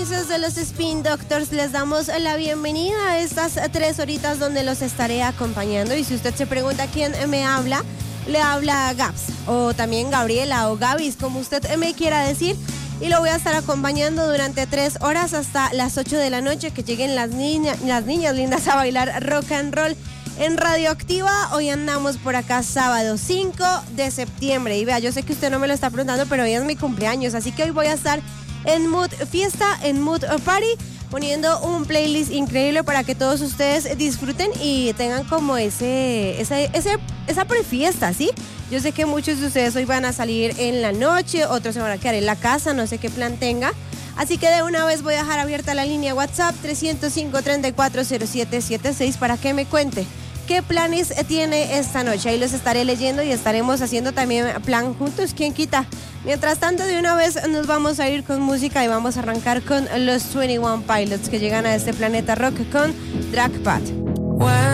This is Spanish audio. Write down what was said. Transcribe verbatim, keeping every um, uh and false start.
De los Spin Doctors les damos la bienvenida a estas tres horitas donde los estaré acompañando. Y si usted se pregunta quién me habla, le habla Gabs o también Gabriela o Gabis, como usted me quiera decir. Y lo voy a estar acompañando durante tres horas hasta las ocho de la noche, que lleguen las, niña, las niñas lindas a bailar rock and roll en Radioactiva. Hoy andamos por acá sábado cinco de septiembre. Y vea, yo sé que usted no me lo está preguntando, pero hoy es mi cumpleaños, así que hoy voy a estar en mood fiesta, en mood party, poniendo un playlist increíble para que todos ustedes disfruten y tengan como ese, ese, ese esa prefiesta, ¿sí? Yo sé que muchos de ustedes hoy van a salir en la noche, otros se van a quedar en la casa, no sé qué plan tenga. Así que de una vez voy a dejar abierta la línea WhatsApp tres cero cinco, tres cuatro cero siete siete seis para que me cuente qué planes tiene esta noche. Ahí los estaré leyendo y estaremos haciendo también plan juntos, ¿quién quita? Mientras tanto, de una vez nos vamos a ir con música y vamos a arrancar con los veintiuno Pilots, que llegan a este planeta rock con Drag Pat.